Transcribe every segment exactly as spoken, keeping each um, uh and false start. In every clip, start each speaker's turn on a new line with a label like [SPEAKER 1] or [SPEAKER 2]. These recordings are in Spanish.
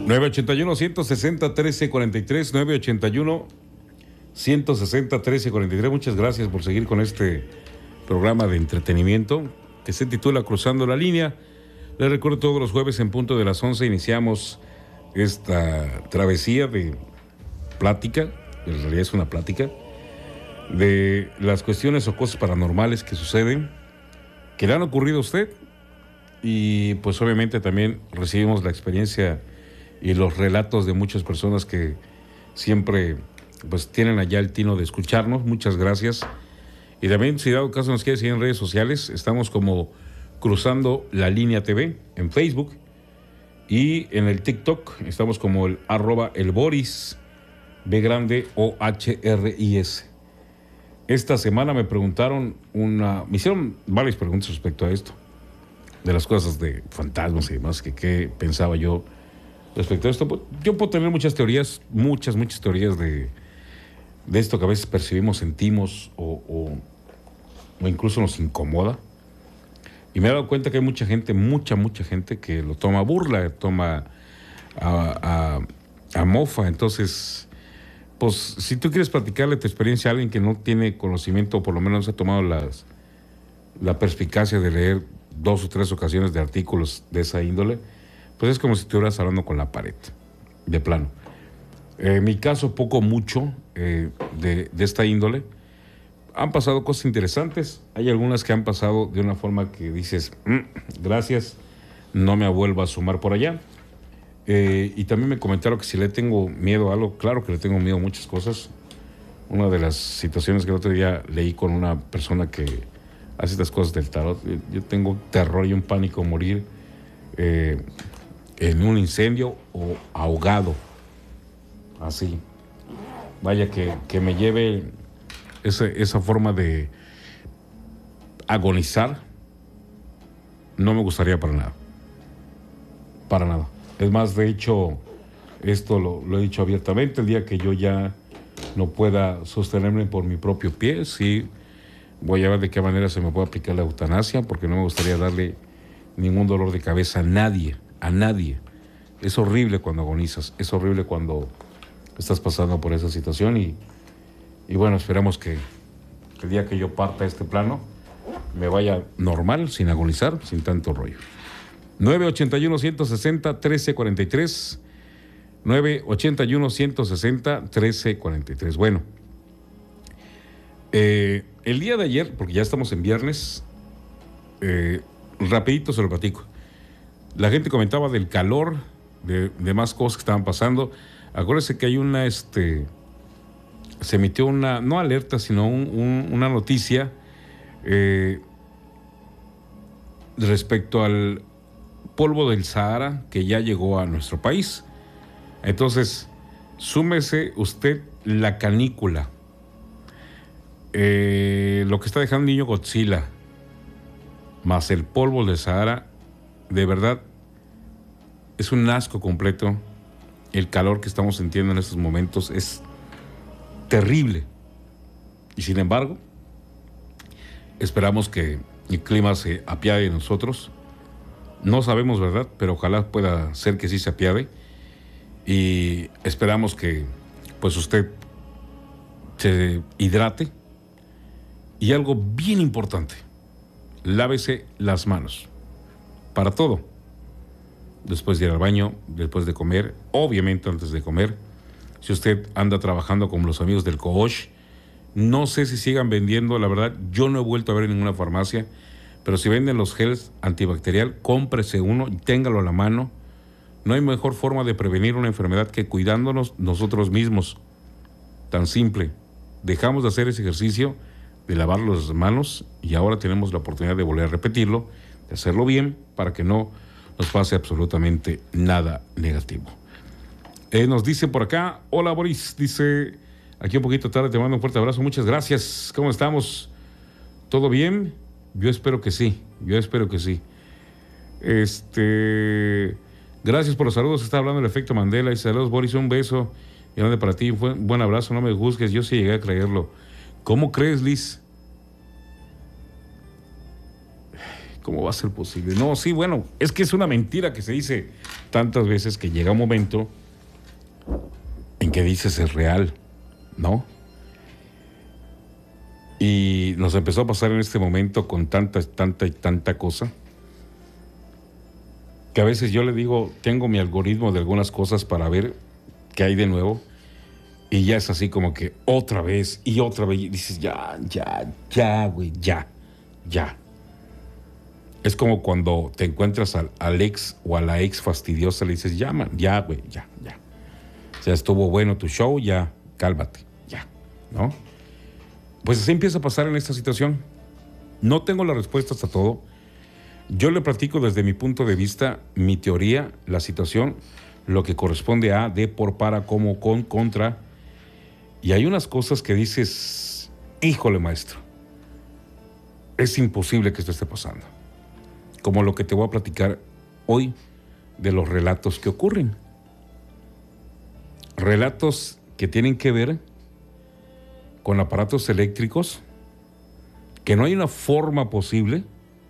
[SPEAKER 1] nueve ochenta y uno, ciento sesenta, trece cuarenta y tres, nueve ochenta y uno, ciento sesenta, trece cuarenta y tres. Muchas gracias por seguir con este programa de entretenimiento que se titula Cruzando la Línea. Les recuerdo, todos los jueves en punto de las once iniciamos esta travesía de plática, en realidad es una plática, de las cuestiones o cosas paranormales que suceden, que le han ocurrido a usted, y pues obviamente también recibimos la experiencia y los relatos de muchas personas que siempre pues tienen allá el tino de escucharnos. Muchas gracias. Y también, si dado caso nos quiere seguir en redes sociales, estamos como Cruzando la Línea T V en Facebook, y en el TikTok estamos como el arroba el Boris, B grande O H R I S. Esta semana me preguntaron una, me hicieron varias preguntas respecto a esto, de las cosas de fantasmas y demás, que qué pensaba yo respecto a esto. Yo puedo tener muchas teorías, muchas, muchas teorías de, de esto que a veces percibimos, sentimos o, o, o incluso nos incomoda. Y me he dado cuenta que hay mucha gente, mucha, mucha gente que lo toma a burla, toma a, a, a mofa. Entonces, pues, si tú quieres platicarle tu experiencia a alguien que no tiene conocimiento, o por lo menos ha tomado las, la perspicacia de leer dos o tres ocasiones de artículos de esa índole, pues es como si estuvieras hablando con la pared, de plano. En mi caso, poco mucho eh, de, de esta índole. Han pasado cosas interesantes. Hay algunas que han pasado de una forma que dices, mm, gracias, no me vuelvo a sumar por allá. Eh, y también me comentaron que si le tengo miedo a algo. Claro que le tengo miedo a muchas cosas. Una de las situaciones que el otro día leí con una persona que hace estas cosas del tarot, yo tengo terror y un pánico a morir eh, en un incendio o ahogado. Así. Vaya que, que me lleve esa, esa forma de agonizar. No me gustaría para nada. Para nada. Es más, de hecho, esto lo, lo he dicho abiertamente. El día que yo ya no pueda sostenerme por mi propio pie, sí voy a ver de qué manera se me puede aplicar la eutanasia, porque no me gustaría darle ningún dolor de cabeza a nadie, a nadie. Es horrible cuando agonizas, es horrible cuando estás pasando por esa situación, y, y bueno, esperamos que el día que yo parta a este plano me vaya normal, sin agonizar, sin tanto rollo. nueve ochenta y uno, ciento sesenta, trece cuarenta y tres, nueve ochenta y uno, ciento sesenta, trece cuarenta y tres. Bueno, eh, el día de ayer, porque ya estamos en viernes, eh, rapidito se lo platico. La gente comentaba del calor, de, de más cosas que estaban pasando. Acuérdense que hay una, este, se emitió una, no alerta, sino un, un, una noticia eh, respecto al polvo del Sahara que ya llegó a nuestro país. Entonces, súmese usted la canícula, eh, lo que está dejando el niño Godzilla, más el polvo del Sahara. De verdad, es un asco completo. El calor que estamos sintiendo en estos momentos es terrible. Y sin embargo, esperamos que el clima se apiade de nosotros. No sabemos, ¿verdad? Pero ojalá pueda ser que sí se apiade. Y esperamos que pues usted se hidrate. Y algo bien importante, lávese las manos. Para todo. Después de ir al baño, después de comer, obviamente antes de comer. Si usted anda trabajando con los amigos del Cohosh, no sé si sigan vendiendo, la verdad, yo no he vuelto a ver en ninguna farmacia, pero si venden los gels antibacterial, cómprese uno y téngalo a la mano. No hay mejor forma de prevenir una enfermedad que cuidándonos nosotros mismos. Tan simple. Dejamos de hacer ese ejercicio de lavar las manos y ahora tenemos la oportunidad de volver a repetirlo, de hacerlo bien, para que no nos pase absolutamente nada negativo. Eh, nos dice por acá, hola Boris, dice, aquí un poquito tarde, te mando un fuerte abrazo, muchas gracias. ¿Cómo estamos? ¿Todo bien? Yo espero que sí, yo espero que sí. Este, gracias por los saludos, está hablando el efecto Mandela, y saludos Boris, un beso grande para ti, un buen abrazo, no me juzgues, yo sí llegué a creerlo. ¿Cómo crees, Liz? ¿Cómo va a ser posible? No, sí, bueno, es que es una mentira que se dice tantas veces que llega un momento en que dices es real, ¿no? Y nos empezó a pasar en este momento con tanta, tanta y tanta cosa, que a veces yo le digo, tengo mi algoritmo de algunas cosas para ver qué hay de nuevo, y ya es así como que otra vez y otra vez, y dices, ya, ya, ya, güey, ya, ya. Es como cuando te encuentras al, al ex o a la ex fastidiosa, le dices, ya, man, ya, güey, ya, ya. O sea, estuvo bueno tu show, ya, cálmate, ya, ¿no? Pues así empieza a pasar en esta situación. No tengo las respuestas a todo. Yo le platico desde mi punto de vista, mi teoría, la situación, lo que corresponde a, de, por, para, como, con, contra. Y hay unas cosas que dices, híjole, maestro, es imposible que esto esté pasando. Como lo que te voy a platicar hoy de los relatos que ocurren. Relatos que tienen que ver con aparatos eléctricos, que no hay una forma posible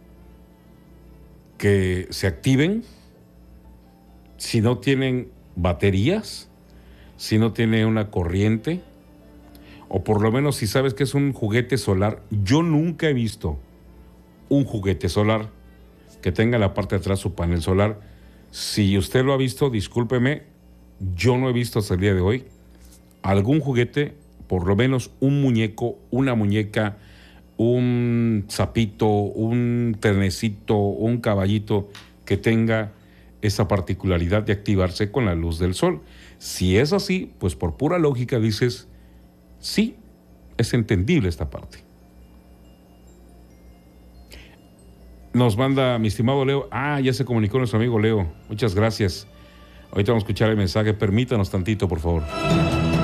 [SPEAKER 1] que se activen si no tienen baterías, si no tiene una corriente, o por lo menos si sabes que es un juguete solar. Yo nunca he visto un juguete solar que tenga en la parte de atrás su panel solar. Si usted lo ha visto, discúlpeme, yo no he visto hasta el día de hoy algún juguete, por lo menos un muñeco, una muñeca, un sapito, un trenecito, un caballito que tenga esa particularidad de activarse con la luz del sol. Si es así, pues por pura lógica dices, sí, es entendible esta parte. Nos manda mi estimado Leo. Ah, ya se comunicó nuestro amigo Leo. Muchas gracias. Ahorita vamos a escuchar el mensaje. Permítanos tantito, por favor.